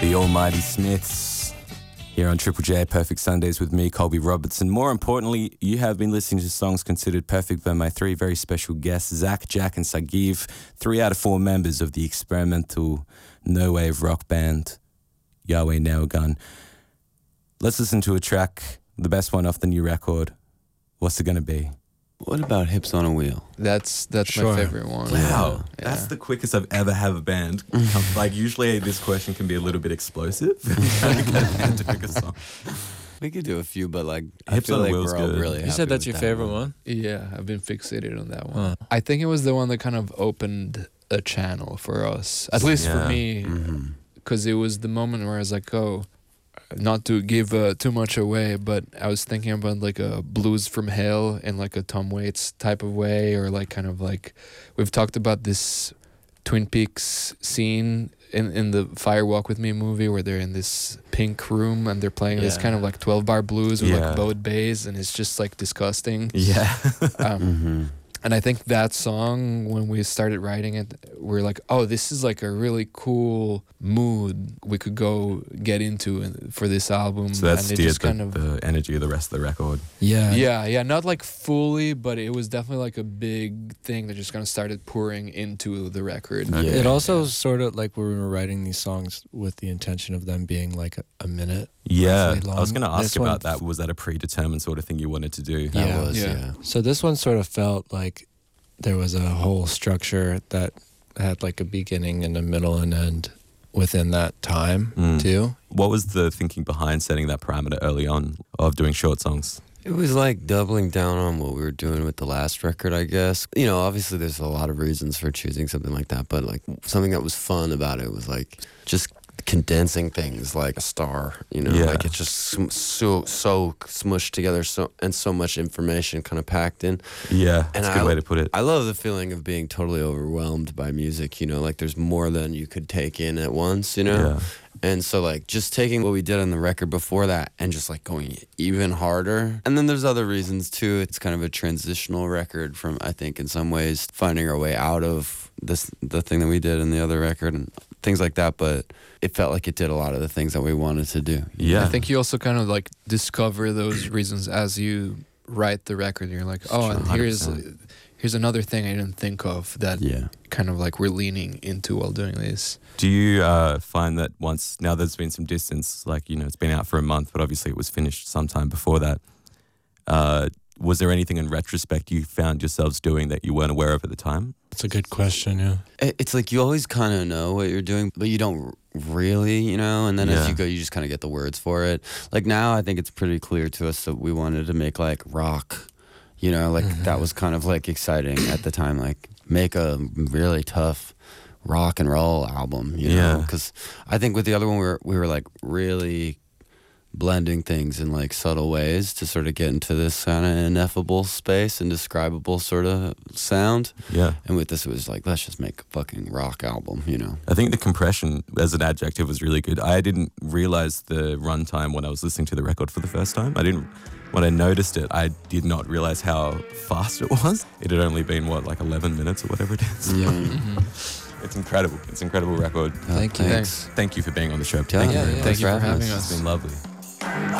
The Almighty Smiths here on Triple J Perfect Sundays with me, Colby Robertson. More importantly, you have been listening to songs considered perfect by my three very special guests, Zach, Jack and Sagiv, 3 out of 4 members of the experimental no-wave rock band Yahweh Nailgun. Let's listen to a track, the best one off the new record. What's it going to be? What about Hips on a Wheel? That's Sure. my favorite one. Wow, Yeah. that's the quickest I've ever had a band. Like, usually this question can be a little bit explosive. Trying to get a band to pick a song. We could do a few, but like I Hips feel on a like Wheel's we're all good. really You happy said that's with your that favorite one? Yeah, I've been fixated on that one. Huh. I think it was the one that kind of opened a channel for us, at least Yeah. for me, because it was the moment where I was like, oh, not to give too much away, but I was thinking about like a Blues from Hell in like a Tom Waits type of way, or like kind of like we've talked about this Twin Peaks scene in the Fire Walk With Me movie where they're in this pink room and they're playing this kind of like 12-bar blues with Yeah. like bowed bass, and it's just like disgusting. Yeah. And I think that song, when we started writing it, we're like, oh, this is like a really cool mood we could go get into for this album. So that and it steered just kind of the energy of the rest of the record. yeah, not like fully, but it was definitely like a big thing that just kind of started pouring into the record. Yeah. It also sort of like we were writing these songs with the intention of them being like a minute. Yeah, roughly long. I was going to ask This about one- that. Was that a predetermined sort of thing you wanted to do? That Yeah. was, Yeah. yeah. So this one sort of felt like there was a whole structure that had like a beginning and a middle and end within that time too. What was the thinking behind setting that parameter early on of doing short songs? It was like doubling down on what we were doing with the last record, I guess. You know, obviously there's a lot of reasons for choosing something like that, but like something that was fun about it was like just condensing things like a star, you know, Yeah. like it's just so smushed together, so much information kind of packed in. Yeah, And that's a good way to put it. I love the feeling of being totally overwhelmed by music, you know, like there's more than you could take in at once, you know? Yeah. And so like just taking what we did on the record before that and just like going even harder. And then there's other reasons too. It's kind of a transitional record from, I think, in some ways finding our way out of the thing that we did in the other record and things like that. But it felt like it did a lot of the things that we wanted to do. Yeah. I think you also kind of like discover those reasons as you write the record. You're like, oh, and 100%. here's another thing I didn't think of that Yeah. kind of like we're leaning into while doing this. Do you find that now there's been some distance, like, you know, it's been out for a month, but obviously it was finished sometime before that. Was there anything in retrospect you found yourselves doing that you weren't aware of at the time? That's a good question, yeah. It's like you always kind of know what you're doing, but you don't really, you know, and then Yeah. as you go, you just kind of get the words for it. Like now I think it's pretty clear to us that we wanted to make like rock, you know, like that was kind of like exciting at the time, like make a really tough rock and roll album, you know, Yeah. because I think with the other one we were like really blending things in like subtle ways to sort of get into this kind of ineffable space, indescribable sort of sound. Yeah. And with this, it was like, let's just make a fucking rock album, you know? I think the compression as an adjective was really good. I didn't realize the runtime when I was listening to the record for the first time. When I noticed it, I did not realize how fast it was. It had only been, like 11 minutes or whatever it is. Yeah. It's incredible. It's an incredible record. Thank you. Thanks. Thank you for being on the show. Yeah, Thank you yeah, very much. Thank you for having It's us. been lovely.